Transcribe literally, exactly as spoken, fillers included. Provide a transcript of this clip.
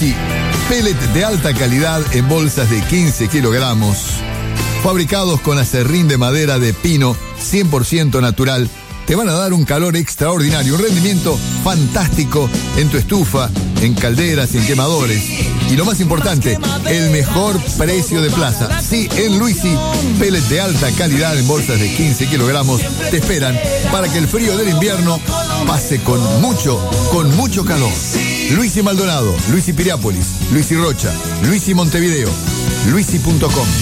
Luisi, pellet de alta calidad en bolsas de quince kilogramos, fabricados con aserrín de madera de pino cien por ciento natural, te van a dar un calor extraordinario, un rendimiento fantástico en tu estufa, en calderas y en quemadores. Y lo más importante, el mejor precio de plaza. Sí, en Luisi, pellet de alta calidad en bolsas de quince kilogramos te esperan para que el frío del invierno pase con mucho, con mucho calor. Luisi Maldonado, Luisi Piriápolis, Luisi Rocha, Luisi Montevideo, luisi punto com.